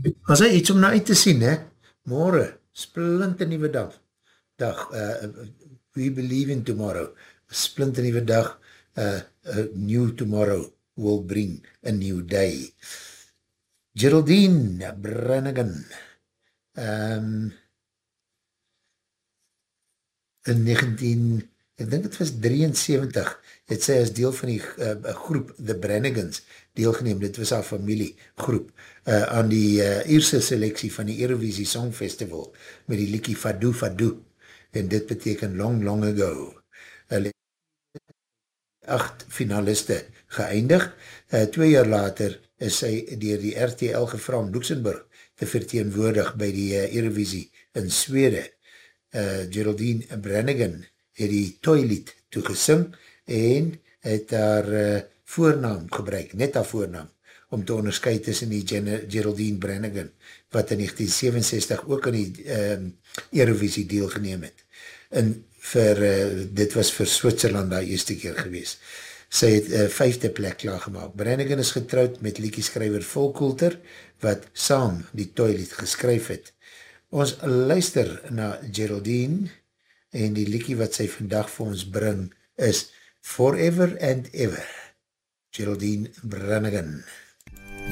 Was hy iets om na uit te sien, hè? Morgen, splinte nieuwe dag, we believe in tomorrow, splinte nieuwe dag, a new tomorrow will bring a new day. Geraldine Brannigan, in 19, ek dink het was 73, het sy as deel van die groep The Brannigans deelgeneem, dit was haar familiegroep, aan die eerste selectie van die Eurovisie Song Festival, met die liekie Fado Fado, en dit beteken long, long ago. Hulle 8 finaliste geëindig, 2 jaar later is sy deur die RTL gevra om Luxemburg te verteenwoordig by die Eurovisie in Swede. Geraldine Brannigan het die toilied toegesing en het haar voornaam gebruik, net haar voornaam, om te onderscheid tussen die Geraldine Brannigan, wat in 1967 ook aan die Eurovisie deelgeneem het. En dit was vir Switserland daar eerste keer gewees. Sy het 5de plek klaargemaak. Brannigan is getrouwd met liedjeskrywer Volkoelter, wat saam die toilied geskryf het. Ons luister na Geraldine en die liedjie wat sy vandag vir ons bring is Forever and Ever. Geraldine Brannigan.